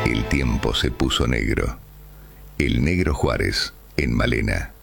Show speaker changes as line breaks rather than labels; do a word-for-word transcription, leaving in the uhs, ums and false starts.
El tiempo se puso negro. El Negro Juárez, en Malena.